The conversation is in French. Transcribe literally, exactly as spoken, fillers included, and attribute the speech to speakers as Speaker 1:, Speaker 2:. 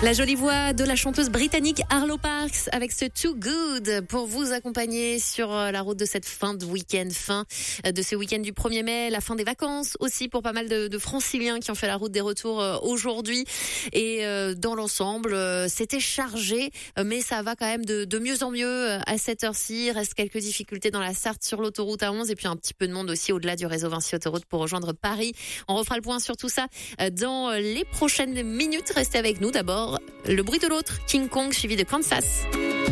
Speaker 1: La jolie voix de la chanteuse britannique Arlo Parks avec ce Too Good pour vous accompagner sur la route de cette fin de week-end, fin de ce week-end du premier mai, la fin des vacances aussi pour pas mal de, de franciliens qui ont fait la route des retours aujourd'hui. Et dans l'ensemble, c'était chargé, mais ça va quand même de, de mieux en mieux à cette heure-ci. Il reste quelques difficultés dans la Sarthe sur l'autoroute A onze et puis un petit peu de monde aussi au-delà du réseau Vinci Autoroute pour rejoindre Paris. On refera le point sur tout ça dans les prochaines minutes. Restez avec nous. D'abord, le bruit de l'autre, King Kong suivi de Kansas.